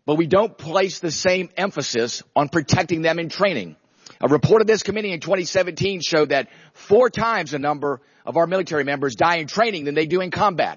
but we don't place the same emphasis on protecting them in training. A report of this committee in 2017 showed that 4 times the number of our military members die in training than they do in combat.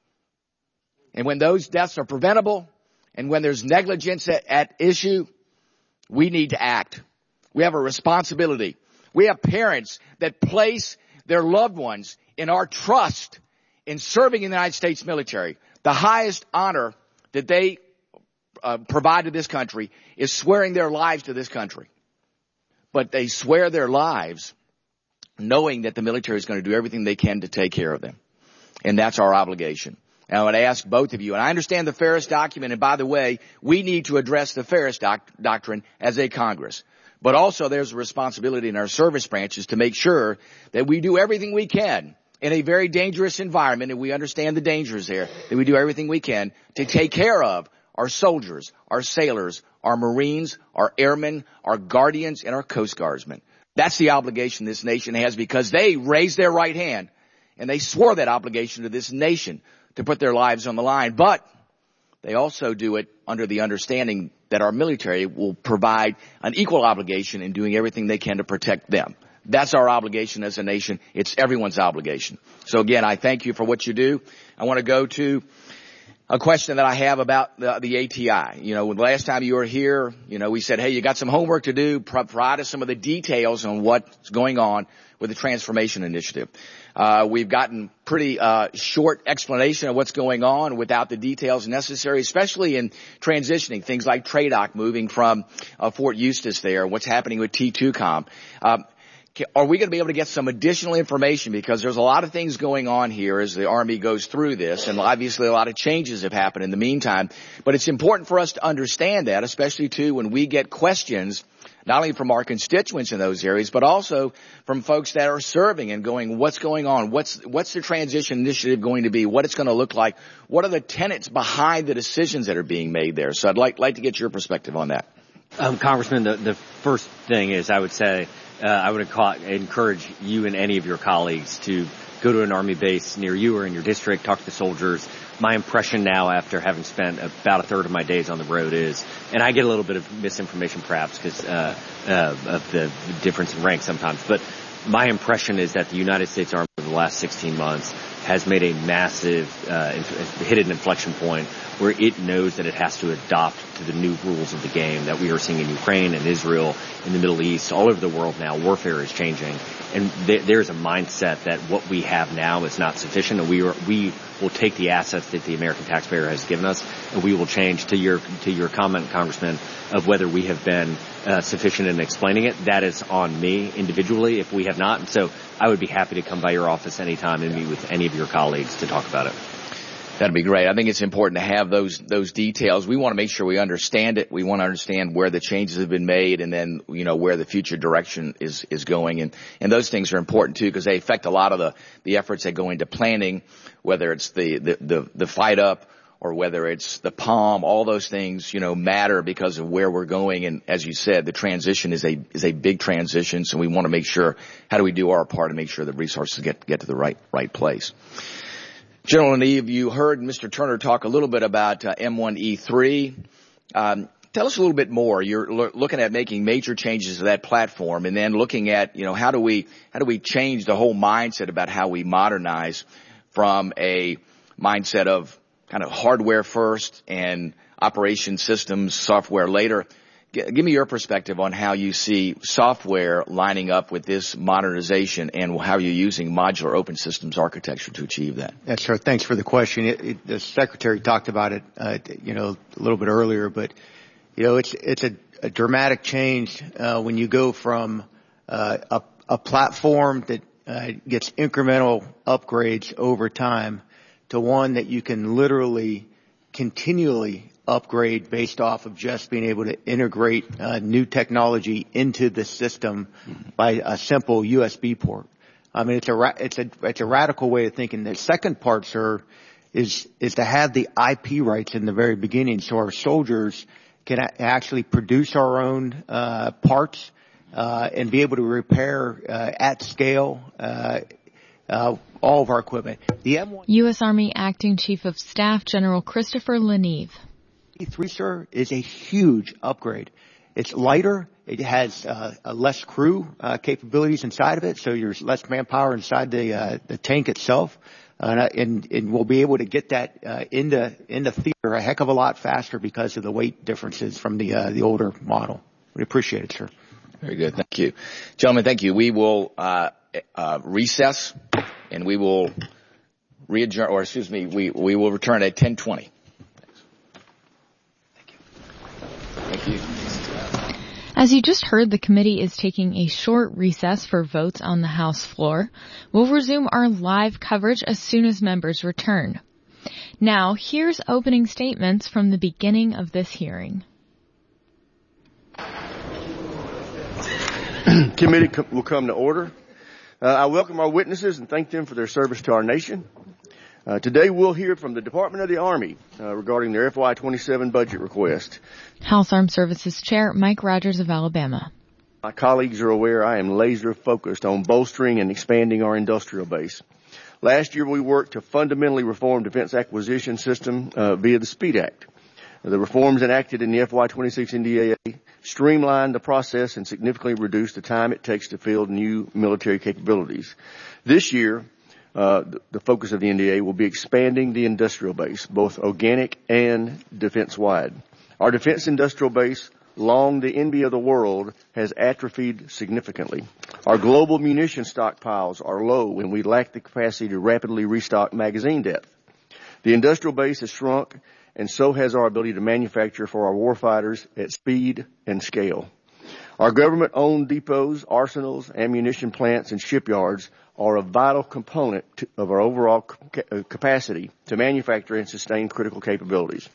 And when those deaths are preventable and when there's negligence at issue, we need to act. We have a responsibility. We have parents that place their loved ones in our trust in serving in the United States military. The highest honor that they provide to this country is swearing their lives to this country. But they swear their lives knowing that the military is going to do everything they can to take care of them. And that's our obligation. And I would ask both of you, and I understand the Ferris document, and by the way, we need to address the Ferris doctrine as a Congress. But also there's a responsibility in our service branches to make sure that we do everything we can in a very dangerous environment, and we understand the dangers there, that we do everything we can to take care of our soldiers, our sailors, our Marines, our airmen, our guardians, and our Coast Guardsmen. That's the obligation this nation has because they raised their right hand and they swore that obligation to this nation to put their lives on the line. But they also do it under the understanding that our military will provide an equal obligation in doing everything they can to protect them. That's our obligation as a nation. It's everyone's obligation. So again, I thank you for what you do. I want to go to a question that I have about the ATI. You know, the last time you were here, you know, we said, hey, you got some homework to do. Provide us some of the details on what's going on with the Transformation Initiative. We've gotten pretty short explanation of what's going on without the details necessary, especially in transitioning things like TRADOC moving from Fort Eustis there, what's happening with T2COM. Are we going to be able to get some additional information? Because there's a lot of things going on here as the Army goes through this, and obviously a lot of changes have happened in the meantime. But it's important for us to understand that, especially too when we get questions, not only from our constituents in those areas, but also from folks that are serving and going, what's going on? What's the transition initiative going to be? What it's going to look like? What are the tenets behind the decisions that are being made there? So I'd like to get your perspective on that. Congressman, the first thing is I would say, I would encourage you and any of your colleagues to go to an Army base near you or in your district, talk to the soldiers. My impression now, after having spent about a third of my days on the road, is, and I get a little bit of misinformation perhaps because of the difference in rank sometimes, but my impression is that the United States Army over the last 16 months has made a massive, hit an inflection point where it knows that it has to adopt to the new rules of the game that we are seeing in Ukraine and Israel, in the Middle East, all over the world now. Warfare is changing. And there's a mindset that what we have now is not sufficient, and we will take the assets that the American taxpayer has given us, and we will change. To your comment, Congressman, of whether we have been sufficient in explaining it. That is on me individually if we have not. And so I would be happy to come by your office anytime and meet with any of your colleagues to talk about it. That'd be great. I think it's important to have those details. We want to make sure we understand it. We want to understand where the changes have been made and then, you know, where the future direction is going. And those things are important too because they affect a lot of the efforts that go into planning, whether it's the fight up or whether it's the POM. All those things, you know, matter because of where we're going. And as you said, the transition is a big transition. So we want to make sure, how do we do our part to make sure the resources get to the right place? General Neve, you heard Mr. Turner talk a little bit about M1E3. Tell us a little bit more. You're looking at making major changes to that platform and then looking at, you know, how do we change the whole mindset about how we modernize from a mindset of kind of hardware first and operation systems, software later. Give me your perspective on how you see software lining up with this modernization and how you're using modular open systems architecture to achieve that. That's sure. Thanks for the question. The Secretary talked about it, a little bit earlier, but, you know, it's a dramatic change when you go from a platform that gets incremental upgrades over time to one that you can literally continually upgrade based off of just being able to integrate new technology into the system by a simple USB port. I mean, it's a radical way of thinking. The second part, sir, is to have the IP rights in the very beginning, so our soldiers can actually produce our own parts and be able to repair at scale all of our equipment. The M1 U.S. Army Acting Chief of Staff General Christopher Leneve. MP3, sir, is a huge upgrade. It's lighter. It has less crew capabilities inside of it, so there's less manpower inside the tank itself. And we'll be able to get that into theater a heck of a lot faster because of the weight differences from the older model. We appreciate it, sir. Very good. Thank you. Gentlemen, thank you. We will recess, and we will readjourn, or excuse me, we will return at 10:20. Thank you. As you just heard, the committee is taking a short recess for votes on the House floor. We'll resume our live coverage as soon as members return. Now, here's opening statements from the beginning of this hearing. Committee will come to order. I welcome our witnesses and thank them for their service to our nation. Today we'll hear from the Department of the Army regarding their FY27 budget request. House Armed Services Chair Mike Rogers of Alabama. My colleagues are aware I am laser focused on bolstering and expanding our industrial base. Last year we worked to fundamentally reform defense acquisition system via the SPEED Act. The reforms enacted in the FY26 NDAA streamlined the process and significantly reduced the time it takes to field new military capabilities. This year, the focus of the NDA will be expanding the industrial base, both organic and defense-wide. Our defense industrial base, long the envy of the world, has atrophied significantly. Our global munition stockpiles are low, and we lack the capacity to rapidly restock magazine depth. The industrial base has shrunk, and so has our ability to manufacture for our warfighters at speed and scale. Our government-owned depots, arsenals, ammunition plants, and shipyards are a vital component of our overall capacity to manufacture and sustain critical capabilities.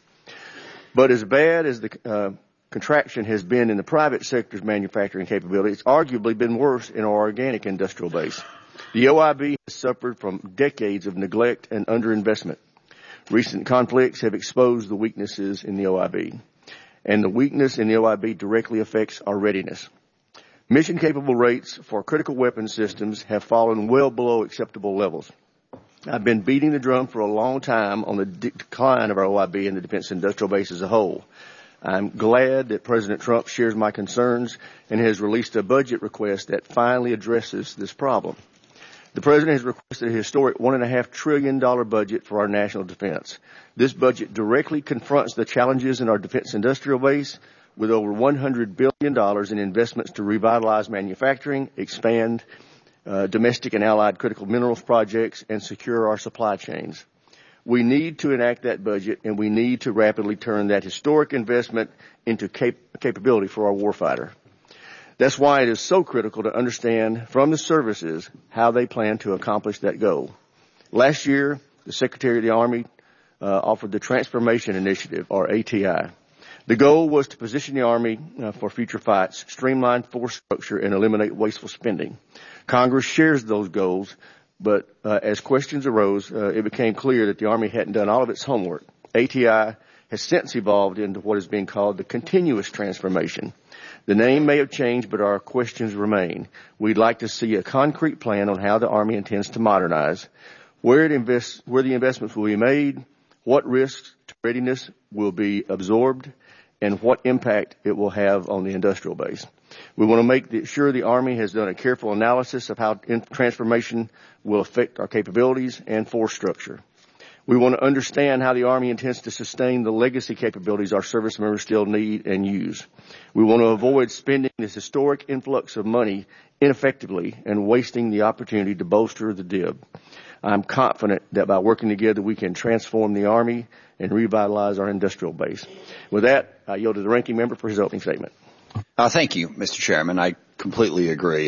But as bad as the contraction has been in the private sector's manufacturing capability, it's arguably been worse in our organic industrial base. The OIB has suffered from decades of neglect and underinvestment. Recent conflicts have exposed the weaknesses in the OIB, and the weakness in the OIB directly affects our readiness. Mission-capable rates for critical weapon systems have fallen well below acceptable levels. I've been beating the drum for a long time on the decline of our OIB and the defense industrial base as a whole. I'm glad that President Trump shares my concerns and has released a budget request that finally addresses this problem. The President has requested a historic $1.5 trillion budget for our national defense. This budget directly confronts the challenges in our defense industrial base with over $100 billion in investments to revitalize manufacturing, expand domestic and allied critical minerals projects, and secure our supply chains. We need to enact that budget, and we need to rapidly turn that historic investment into capability for our warfighter. That's why it is so critical to understand from the services how they plan to accomplish that goal. Last year, the Secretary of the Army offered the Transformation Initiative, or ATI. The goal was to position the Army for future fights, streamline force structure, and eliminate wasteful spending. Congress shares those goals, but as questions arose, it became clear that the Army hadn't done all of its homework. ATI has since evolved into what is being called the continuous transformation. The name may have changed, but our questions remain. We'd like to see a concrete plan on how the Army intends to modernize, where the investments will be made, what risks to readiness will be absorbed, and what impact it will have on the industrial base. We want to make sure the Army has done a careful analysis of how transformation will affect our capabilities and force structure. We want to understand how the Army intends to sustain the legacy capabilities our service members still need and use. We want to avoid spending this historic influx of money ineffectively and wasting the opportunity to bolster the DIB. I'm confident that by working together we can transform the Army and revitalize our industrial base. With that, I yield to the ranking member for his opening statement. Thank you, Mr. Chairman. I completely agree.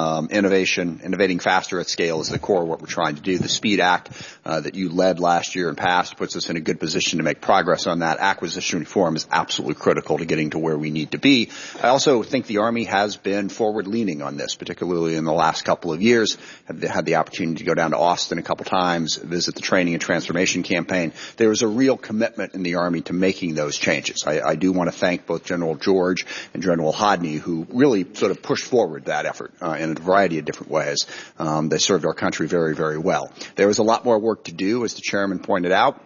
Innovating faster at scale is the core of what we're trying to do. The SPEED Act that you led last year and passed puts us in a good position to make progress on that. Acquisition reform is absolutely critical to getting to where we need to be. I also think the Army has been forward-leaning on this, particularly in the last couple of years. I've had the opportunity to go down to Austin a couple times, visit the training and transformation campaign. There is a real commitment in the Army to making those changes. I do want to thank both General George and General Hodney, who really sort of pushed forward that effort in a variety of different ways. They served our country very, very well. There is a lot more work to do, as the chairman pointed out.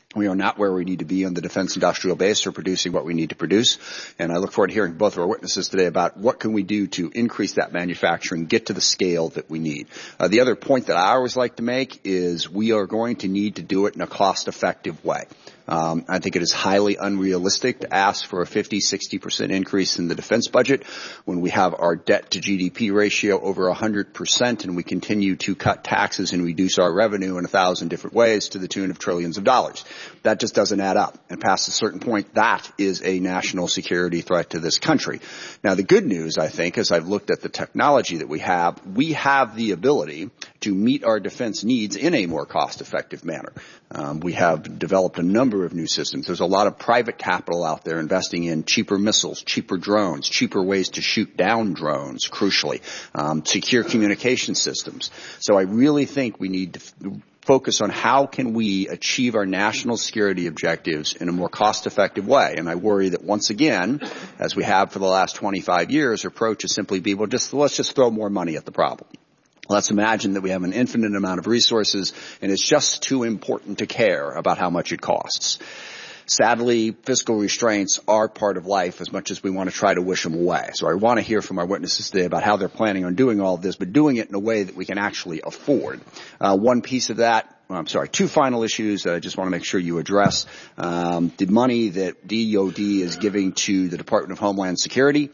We are not where we need to be on the defense industrial base or producing what we need to produce. And I look forward to hearing both of our witnesses today about what can we do to increase that manufacturing, get to the scale that we need. The other point that I always like to make is we are going to need to do it in a cost-effective way. I think it is highly unrealistic to ask for a 50-60% increase in the defense budget when we have our debt to GDP ratio over 100% and we continue to cut taxes and reduce our revenue in 1,000 different ways to the tune of trillions of dollars. That just doesn't add up. And past a certain point, that is a national security threat to this country. Now, the good news, I think, as I've looked at the technology that we have the ability to meet our defense needs in a more cost-effective manner. We have developed a number of new systems. There's a lot of private capital out there investing in cheaper missiles, cheaper drones, cheaper ways to shoot down drones, crucially, secure communication systems. So I really think we need to focus on how can we achieve our national security objectives in a more cost-effective way. And I worry that once again, as we have for the last 25 years, our approach is simply be, let's just throw more money at the problem. Let's imagine that we have an infinite amount of resources and it's just too important to care about how much it costs. Sadly, fiscal restraints are part of life as much as we want to try to wish them away. So I want to hear from our witnesses today about how they're planning on doing all of this, but doing it in a way that we can actually afford. One piece of that, two final issues that I just want to make sure you address. The money that DOD is giving to the Department of Homeland Security,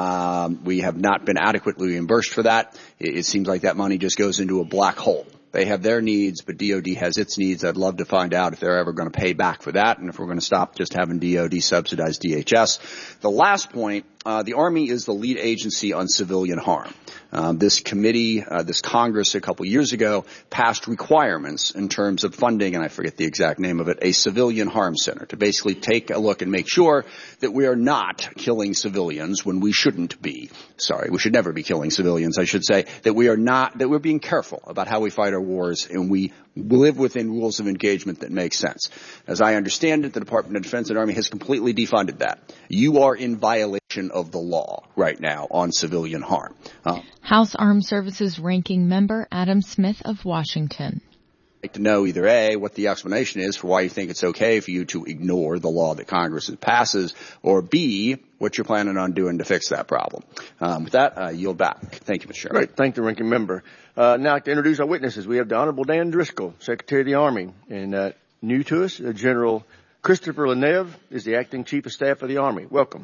we have not been adequately reimbursed for that. It seems like that money just goes into a black hole. They have their needs, but DOD has its needs. I'd love to find out if they're ever going to pay back for that and if we're going to stop just having DOD subsidize DHS. The last point, the Army is the lead agency on civilian harm. This committee, this Congress a couple years ago passed requirements in terms of funding, and I forget the exact name of it, a civilian harm center to basically take a look and make sure that we are not killing civilians when we shouldn't be. Sorry, we should never be killing civilians, I should say, that we're being careful about how we fight our wars and we live within rules of engagement that make sense. As I understand it, the Department of Defense and Army has completely defunded that. You are in violation of the law right now on civilian harm. House Armed Services Ranking Member Adam Smith of Washington. I'd like to know either A, what the explanation is for why you think it's okay for you to ignore the law that Congress passes, or B, what you're planning on doing to fix that problem. With that, I yield back. Thank you, Mr. Chairman. Great. Thank the ranking member. Now I'd like to introduce our witnesses. We have the Honorable Dan Driscoll, Secretary of the Army, and new to us, General Christopher Lenev is the Acting Chief of Staff of the Army. Welcome.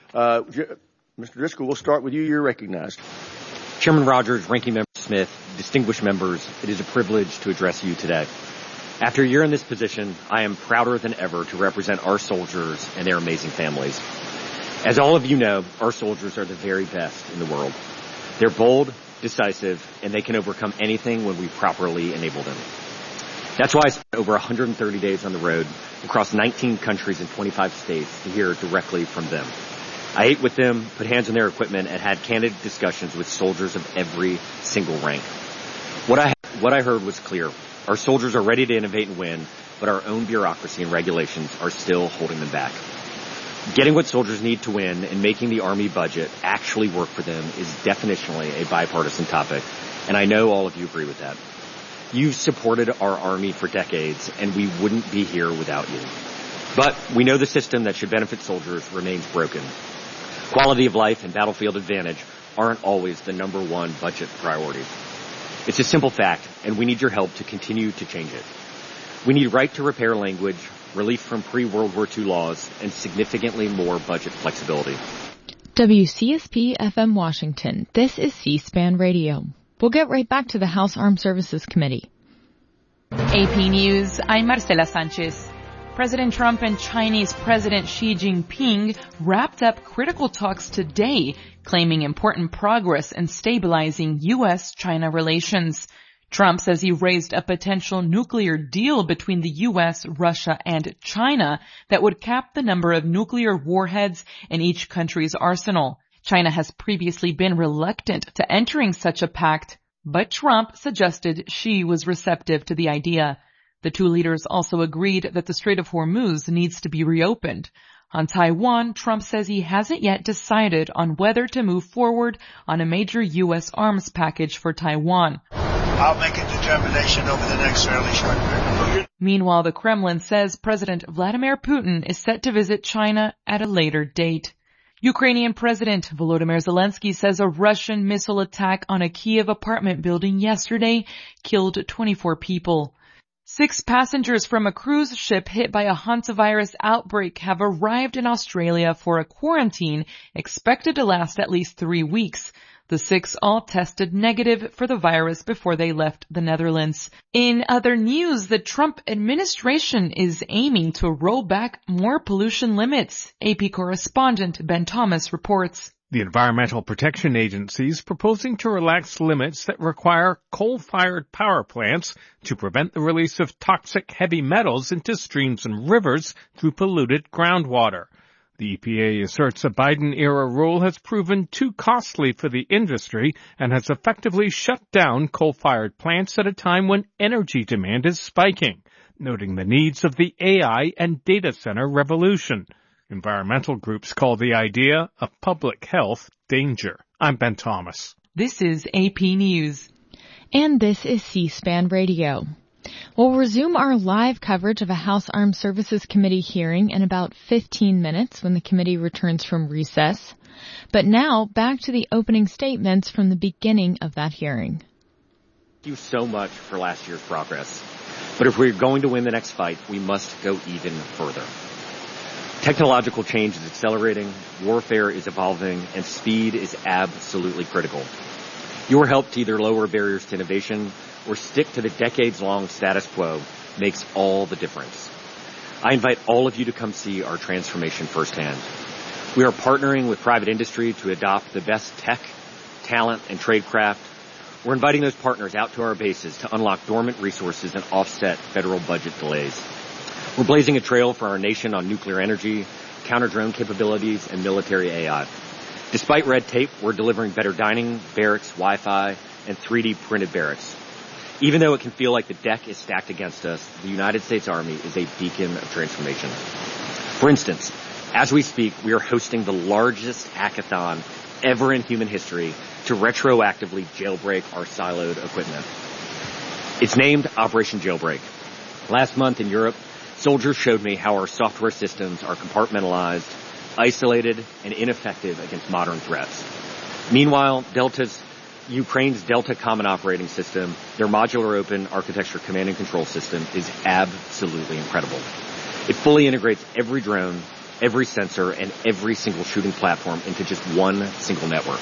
Mr. Driscoll, we'll start with you. You're recognized. Chairman Rogers, Ranking Member Smith, distinguished members, it is a privilege to address you today. After a year in this position, I am prouder than ever to represent our soldiers and their amazing families. As all of you know, our soldiers are the very best in the world. They're bold, decisive, and they can overcome anything when we properly enable them. That's why I spent over 130 days on the road across 19 countries and 25 states to hear directly from them. I ate with them, put hands on their equipment, and had candid discussions with soldiers of every single rank. What I heard was clear. Our soldiers are ready to innovate and win, but our own bureaucracy and regulations are still holding them back. Getting what soldiers need to win and making the Army budget actually work for them is definitionally a bipartisan topic, and I know all of you agree with that. You've supported our Army for decades, and we wouldn't be here without you. But we know the system that should benefit soldiers remains broken. Quality of life and battlefield advantage aren't always the number one budget priority. It's a simple fact, and we need your help to continue to change it. We need right to repair language, relief from pre-World War II laws, and significantly more budget flexibility. WCSP FM Washington. This is C-SPAN Radio. We'll get right back to the House Armed Services Committee. AP News, I'm Marcela Sanchez. President Trump and Chinese President Xi Jinping wrapped up critical talks today, claiming important progress in stabilizing U.S.-China relations. Trump says he raised a potential nuclear deal between the U.S., Russia, and China that would cap the number of nuclear warheads in each country's arsenal. China has previously been reluctant to entering such a pact, but Trump suggested Xi was receptive to the idea. The two leaders also agreed that the Strait of Hormuz needs to be reopened. On Taiwan, Trump says he hasn't yet decided on whether to move forward on a major U.S. arms package for Taiwan. I'll make a determination over the next fairly short period. Meanwhile, the Kremlin says President Vladimir Putin is set to visit China at a later date. Ukrainian President Volodymyr Zelensky says a Russian missile attack on a Kyiv apartment building yesterday killed 24 people. 6 passengers from a cruise ship hit by a hantavirus outbreak have arrived in Australia for a quarantine expected to last at least 3 weeks. The 6 all tested negative for the virus before they left the Netherlands. In other news, the Trump administration is aiming to roll back more pollution limits. AP correspondent Ben Thomas reports. The Environmental Protection Agency is proposing to relax limits that require coal-fired power plants to prevent the release of toxic heavy metals into streams and rivers through polluted groundwater. The EPA asserts a Biden-era rule has proven too costly for the industry and has effectively shut down coal-fired plants at a time when energy demand is spiking, noting the needs of the AI and data center revolution. Environmental groups call the idea a public health danger. I'm Ben Thomas. This is AP News. And this is C-SPAN Radio. We'll resume our live coverage of a House Armed Services Committee hearing in about 15 minutes when the committee returns from recess. But now, back to the opening statements from the beginning of that hearing. Thank you so much for last year's progress. But if we're going to win the next fight, we must go even further. Technological change is accelerating, warfare is evolving, and speed is absolutely critical. Your help to either lower barriers to innovation or stick to the decades-long status quo makes all the difference. I invite all of you to come see our transformation firsthand. We are partnering with private industry to adopt the best tech, talent, and tradecraft. We're inviting those partners out to our bases to unlock dormant resources and offset federal budget delays. We're blazing a trail for our nation on nuclear energy, counter-drone capabilities, and military AI. Despite red tape, we're delivering better dining, barracks, Wi-Fi, and 3D printed barracks. Even though it can feel like the deck is stacked against us, the United States Army is a beacon of transformation. For instance, as we speak, we are hosting the largest hackathon ever in human history to retroactively jailbreak our siloed equipment. It's named Operation Jailbreak. Last month in Europe, soldiers showed me how our software systems are compartmentalized, isolated, and ineffective against modern threats. Meanwhile, Ukraine's Delta Common Operating System, their modular open architecture command and control system, is absolutely incredible. It fully integrates every drone, every sensor, and every single shooting platform into just one single network.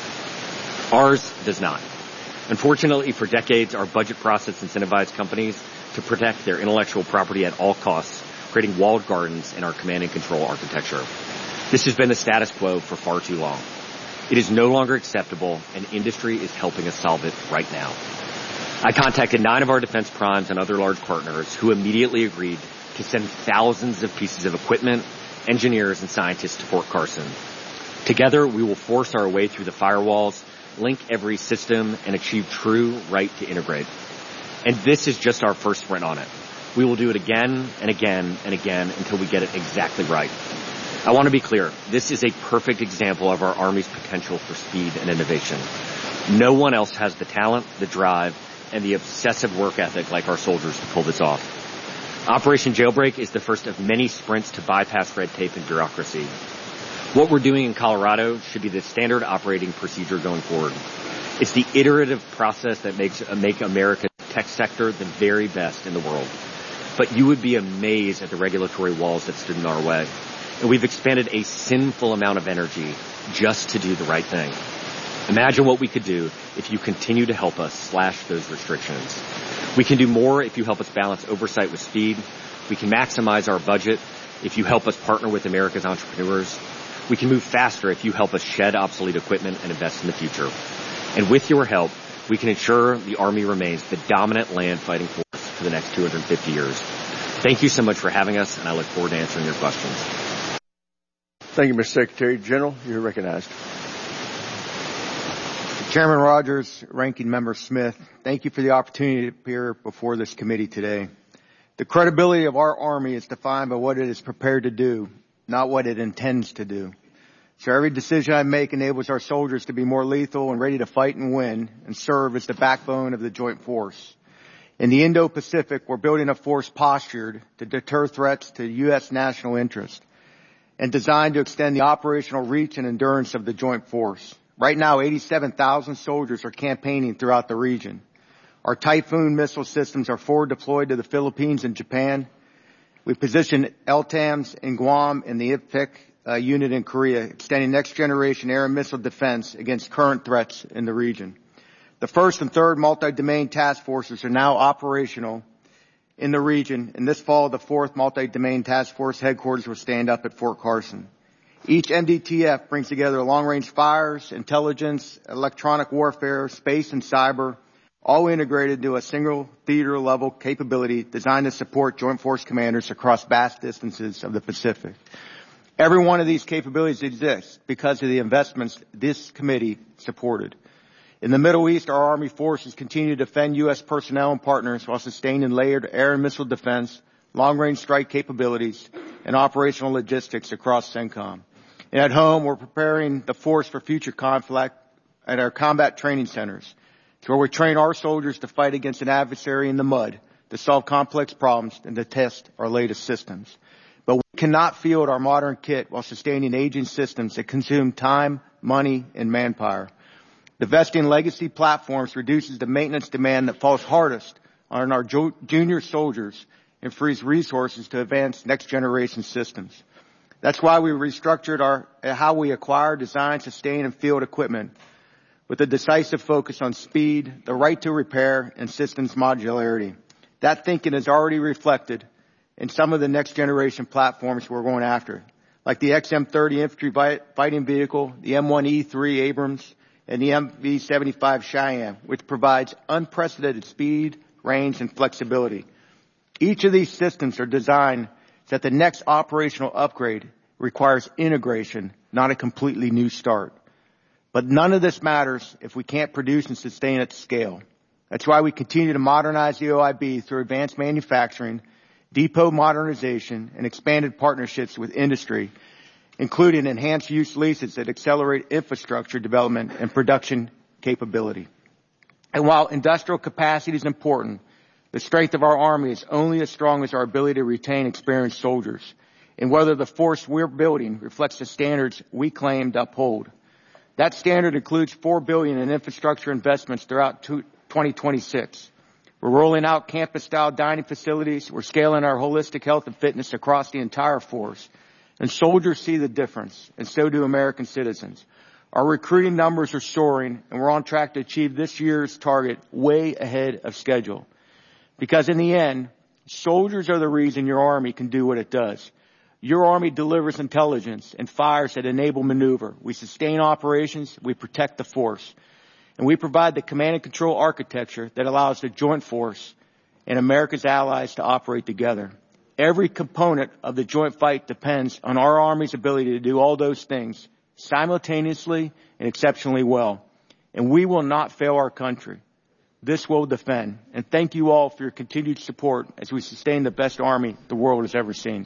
Ours does not. Unfortunately, for decades, our budget process incentivized companies to protect their intellectual property at all costs, creating walled gardens in our command and control architecture. This has been the status quo for far too long. It is no longer acceptable, and industry is helping us solve it right now. I contacted 9 of our defense primes and other large partners who immediately agreed to send thousands of pieces of equipment, engineers, and scientists to Fort Carson. Together, we will force our way through the firewalls, link every system, and achieve true right to integrate. And this is just our first sprint on it. We will do it again and again and again until we get it exactly right. I want to be clear. This is a perfect example of our Army's potential for speed and innovation. No one else has the talent, the drive, and the obsessive work ethic like our soldiers to pull this off. Operation Jailbreak is the first of many sprints to bypass red tape and bureaucracy. What we're doing in Colorado should be the standard operating procedure going forward. It's the iterative process that make America's tech sector the very best in the world. But you would be amazed at the regulatory walls that stood in our way. And we've expended a sinful amount of energy just to do the right thing. Imagine what we could do if you continue to help us slash those restrictions. We can do more if you help us balance oversight with speed. We can maximize our budget if you help us partner with America's entrepreneurs. We can move faster if you help us shed obsolete equipment and invest in the future. And with your help, we can ensure the Army remains the dominant land fighting force for the next 250 years. Thank you so much for having us, and I look forward to answering your questions. Thank you, Mr. Secretary General. You're recognized. Chairman Rogers, Ranking Member Smith, thank you for the opportunity to appear before this committee today. The credibility of our Army is defined by what it is prepared to do, not what it intends to do. So every decision I make enables our soldiers to be more lethal and ready to fight and win and serve as the backbone of the joint force. In the Indo-Pacific, we're building a force postured to deter threats to U.S. national interest and designed to extend the operational reach and endurance of the joint force. Right now, 87,000 soldiers are campaigning throughout the region. Our Typhoon missile systems are forward deployed to the Philippines and Japan. We positioned LTAMDS in Guam and the IPFIC unit in Korea, extending next-generation air and missile defense against current threats in the region. The first and third multi-domain task forces are now operational in the region, and this fall the fourth multi-domain task force headquarters will stand up at Fort Carson. Each MDTF brings together long-range fires, intelligence, electronic warfare, space, and cyber, all integrated into a single theater-level capability designed to support Joint Force commanders across vast distances of the Pacific. Every one of these capabilities exists because of the investments this committee supported. In the Middle East, our Army forces continue to defend U.S. personnel and partners while sustaining layered air and missile defense, long-range strike capabilities, and operational logistics across CENTCOM. And at home, we're preparing the force for future conflict at our combat training centers. It's where we train our soldiers to fight against an adversary in the mud, to solve complex problems, and to test our latest systems. But we cannot field our modern kit while sustaining aging systems that consume time, money, and manpower. Divesting legacy platforms reduces the maintenance demand that falls hardest on our junior soldiers and frees resources to advance next-generation systems. That's why we restructured how we acquire, design, sustain, and field equipment with a decisive focus on speed, the right to repair, and systems modularity. That thinking is already reflected in some of the next-generation platforms we're going after, like the XM-30 infantry fighting vehicle, the M1E3 Abrams, and the MV-75 Cheyenne, which provides unprecedented speed, range, and flexibility. Each of these systems are designed so that the next operational upgrade requires integration, not a completely new start. But none of this matters if we can't produce and sustain at scale. That's why we continue to modernize the OIB through advanced manufacturing, depot modernization, and expanded partnerships with industry, including enhanced use leases that accelerate infrastructure development and production capability. And while industrial capacity is important, the strength of our Army is only as strong as our ability to retain experienced soldiers, and whether the force we're building reflects the standards we claim to uphold. That standard includes $4 billion in infrastructure investments throughout 2026. We're rolling out campus-style dining facilities. We're scaling our holistic health and fitness across the entire force. And soldiers see the difference, and so do American citizens. Our recruiting numbers are soaring, and we're on track to achieve this year's target way ahead of schedule. Because in the end, soldiers are the reason your Army can do what it does. Your Army delivers intelligence and fires that enable maneuver. We sustain operations, we protect the force. And we provide the command and control architecture that allows the joint force and America's allies to operate together. Every component of the joint fight depends on our Army's ability to do all those things simultaneously and exceptionally well. And we will not fail our country. This will defend. And thank you all for your continued support as we sustain the best Army the world has ever seen.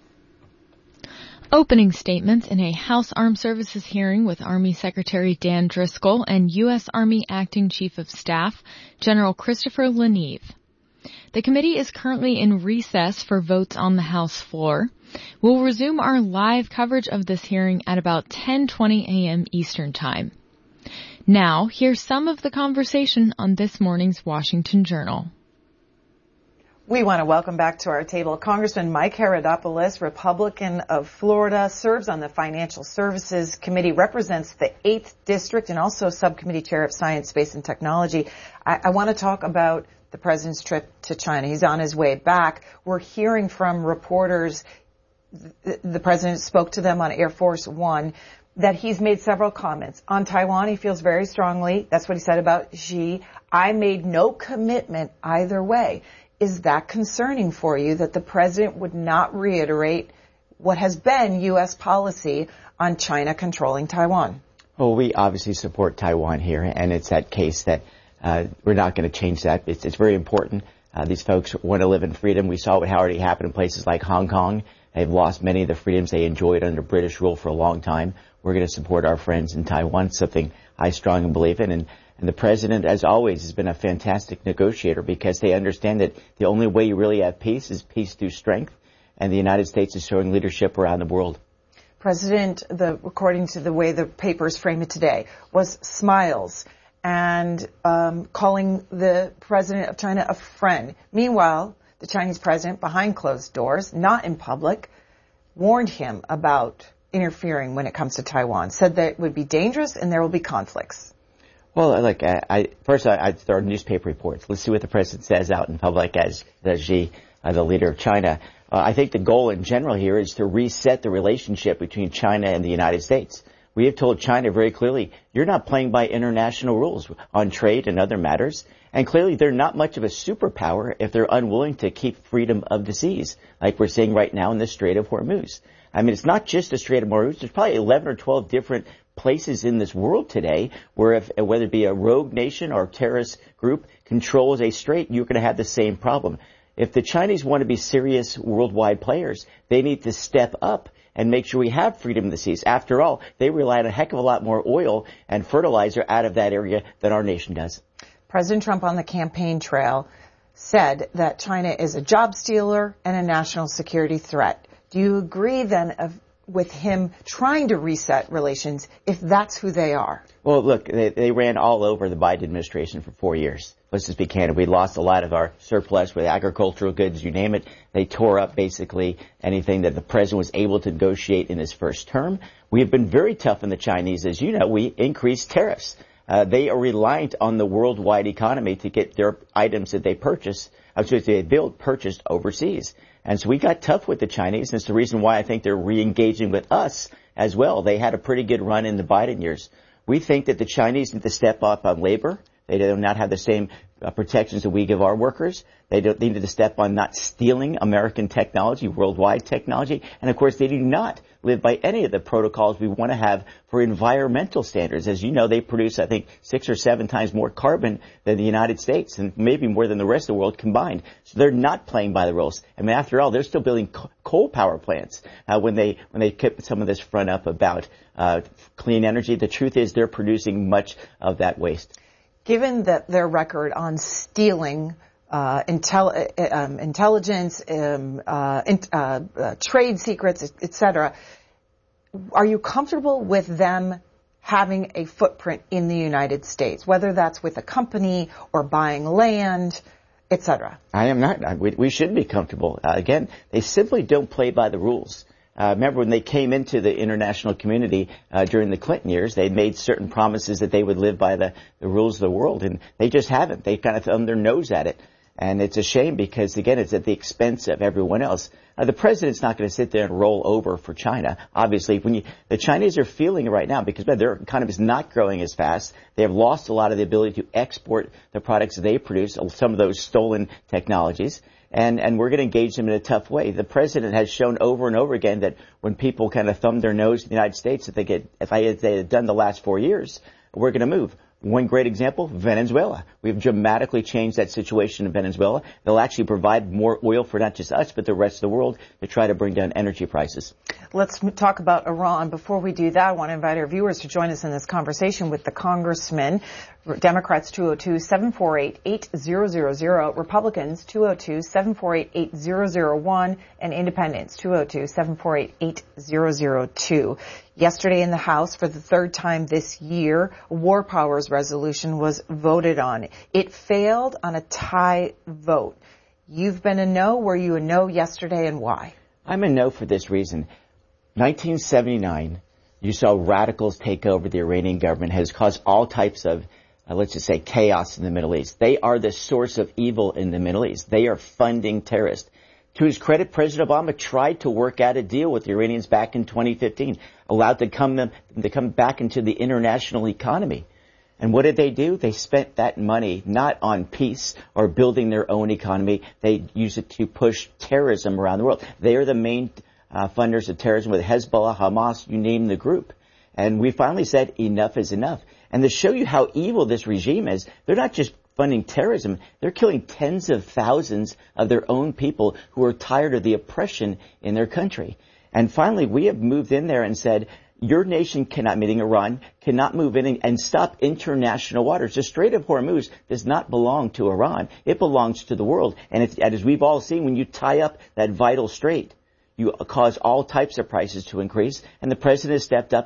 Opening statements in a House Armed Services hearing with Army Secretary Dan Driscoll and U.S. Army Acting Chief of Staff, General Christopher Leneve. The committee is currently in recess for votes on the House floor. We'll resume our live coverage of this hearing at about 10:20 a.m. Eastern Time. Now, here's some of the conversation on this morning's Washington Journal. We want to welcome back to our table Congressman Mike Herodopoulos, Republican of Florida, serves on the Financial Services Committee, represents the 8th District, and also Subcommittee Chair of Science, Space, and Technology. I want to talk about the President's trip to China. He's on his way back. We're hearing from reporters, the President spoke to them on Air Force One, that he's made several comments. On Taiwan, he feels very strongly. That's what he said about Xi. I made no commitment either way. Is that concerning for you that the President would not reiterate what has been U.S. policy on China controlling Taiwan? Well, we obviously support Taiwan here, and it's that case that we're not going to change that. It's very important. These folks want to live in freedom. We saw what already happened in places like Hong Kong. They've lost many of the freedoms they enjoyed under British rule for a long time. We're going to support our friends in Taiwan, something I strongly believe in. And And the president, as always, has been a fantastic negotiator because they understand that the only way you really have peace is peace through strength. And the United States is showing leadership around the world. President, according to the way the papers frame it today, was smiles and calling the president of China a friend. Meanwhile, the Chinese president, behind closed doors, not in public, warned him about interfering when it comes to Taiwan, said that it would be dangerous and there will be conflicts. Well, look, first I'd throw newspaper reports. Let's see what the president says out in public as Xi, the leader of China. I think the goal in general here is to reset the relationship between China and the United States. We have told China very clearly, you're not playing by international rules on trade and other matters. And clearly they're not much of a superpower if they're unwilling to keep freedom of the seas, like we're seeing right now in the Strait of Hormuz. I mean, it's not just the Strait of Hormuz. There's probably 11 or 12 different places in this world today where whether it be a rogue nation or a terrorist group controls a strait, you're going to have the same problem. If the Chinese want to be serious worldwide players, they need to step up and make sure we have freedom of the seas. After all, they rely on a heck of a lot more oil and fertilizer out of that area than our nation does. President Trump on the campaign trail said that China is a job stealer and a national security threat. Do you agree then with him trying to reset relations if that's who they are? Well, look, they ran all over the Biden administration for 4 years. Let's just be candid. We lost a lot of our surplus with agricultural goods, you name it. They tore up basically anything that the president was able to negotiate in his first term. We have been very tough on the Chinese. As you know, we increased tariffs. They are reliant on the worldwide economy to get their items that they build purchased overseas. And so we got tough with the Chinese, and it's the reason why I think they're re-engaging with us as well. They had a pretty good run in the Biden years. We think that the Chinese need to step up on labor. They do not have the same protections that we give our workers. They need to step on not stealing American technology, worldwide technology. And, of course, they do not live by any of the protocols we want to have for environmental standards. As you know, they produce, I think, 6 or 7 times more carbon than the United States and maybe more than the rest of the world combined. So they're not playing by the rules. I mean, after all, they're still building coal power plants when they kept some of this front up about clean energy. The truth is they're producing much of that waste. Given that their record on stealing intelligence, trade secrets, etc., are you comfortable with them having a footprint in the United States, whether that's with a company or buying land, etc.? I am not. We shouldn't be comfortable. Again, they simply don't play by the rules. Remember when they came into the international community during the Clinton years, they made certain promises that they would live by the rules of the world, and they just haven't. They kind of thumbed their nose at it. And it's a shame because, again, it's at the expense of everyone else. The president's not going to sit there and roll over for China. Obviously, the Chinese are feeling it right now because their economy is not growing as fast. They have lost a lot of the ability to export the products that they produce, some of those stolen technologies. And we're going to engage them in a tough way. The president has shown over and over again that when people kind of thumb their nose in the United States, if they had done the last 4 years, we're going to move. One great example, Venezuela. We've dramatically changed that situation in Venezuela. They'll actually provide more oil for not just us, but the rest of the world to try to bring down energy prices. Let's talk about Iran. Before we do that, I want to invite our viewers to join us in this conversation with the congressman. Democrats 202-748-8000, Republicans 202-748-8001, and Independents 202-748-8002. Yesterday in the House, for the third time this year, a War Powers resolution was voted on. It failed on a tie vote. You've been a no. Were you a no yesterday, and why? I'm a no for this reason. 1979, you saw radicals take over the Iranian government, has caused all types of let's just say chaos in the Middle East. They are the source of evil in the Middle East. They are funding terrorists. To his credit, President Obama tried to work out a deal with the Iranians back in 2015, allowed them to come back into the international economy. And what did they do? They spent that money not on peace or building their own economy. They used it to push terrorism around the world. They are the main funders of terrorism with Hezbollah, Hamas, you name the group. And we finally said enough is enough. And to show you how evil this regime is, they're not just funding terrorism, they're killing tens of thousands of their own people who are tired of the oppression in their country. And finally, we have moved in there and said, your nation cannot, meaning Iran, cannot move in and stop international waters. The Strait of Hormuz does not belong to Iran. It belongs to the world. And as we've all seen, when you tie up that vital strait, you cause all types of prices to increase. And the president has stepped up